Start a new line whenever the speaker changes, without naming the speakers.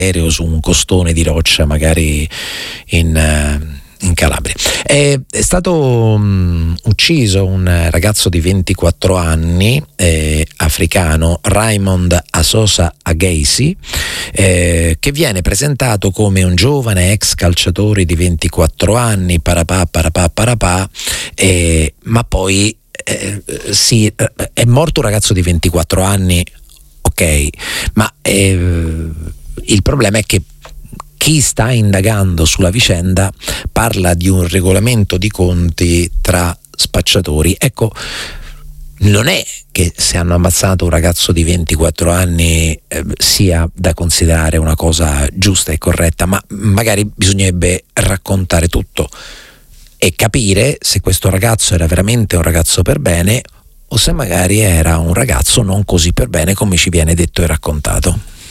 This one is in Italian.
aereo su un costone di roccia, magari in Calabria. È stato ucciso un ragazzo di 24 anni africano, Raymond Asosa Ageisi, che viene presentato come un giovane ex calciatore di 24 anni, parapà, ma poi è morto un ragazzo di 24 anni, ok, ma il problema è che chi sta indagando sulla vicenda parla di un regolamento di conti tra spacciatori. Ecco, non è che se hanno ammazzato un ragazzo di 24 anni sia da considerare una cosa giusta e corretta, ma magari bisognerebbe raccontare tutto e capire se questo ragazzo era veramente un ragazzo per bene o se magari era un ragazzo non così per bene come ci viene detto e raccontato.